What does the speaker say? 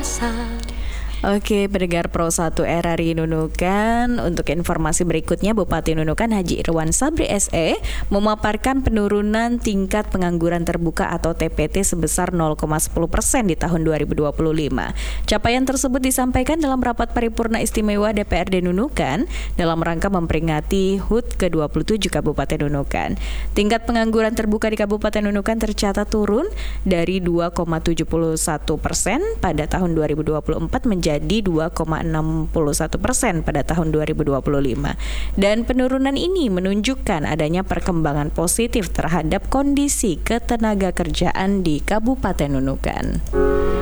rasa. Oke, pendengar Pro 1 RRI Nunukan, untuk informasi berikutnya Bupati Nunukan Haji Irwan Sabri SE memaparkan penurunan tingkat pengangguran terbuka atau TPT sebesar 0,10% di tahun 2025. Capaian tersebut disampaikan dalam rapat paripurna istimewa DPRD Nunukan dalam rangka memperingati HUT ke-27 Kabupaten Nunukan. Tingkat pengangguran terbuka di Kabupaten Nunukan tercatat turun dari 2,71% pada tahun 2024 menjadi 2,61% pada tahun 2025. Dan penurunan ini menunjukkan adanya perkembangan positif terhadap kondisi ketenaga kerjaan di Kabupaten Nunukan.